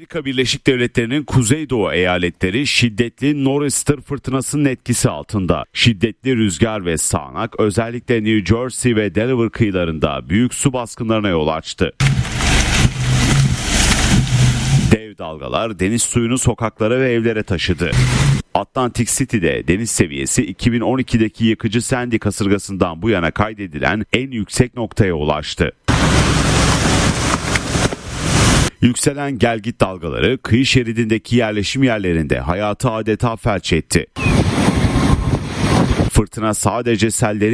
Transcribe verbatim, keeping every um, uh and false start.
Amerika Birleşik Devletleri'nin kuzeydoğu eyaletleri şiddetli Nor'easter fırtınasının etkisi altında. Şiddetli rüzgar ve sağanak özellikle New Jersey ve Delaware kıyılarında büyük su baskınlarına yol açtı. Dev dalgalar deniz suyunu sokaklara ve evlere taşıdı. Atlantic City'de deniz seviyesi iki bin on ikideki yıkıcı Sandy kasırgasından bu yana kaydedilen en yüksek noktaya ulaştı. Yükselen gelgit dalgaları kıyı şeridindeki yerleşim yerlerinde hayatı adeta felç etti. Fırtına sadece selleri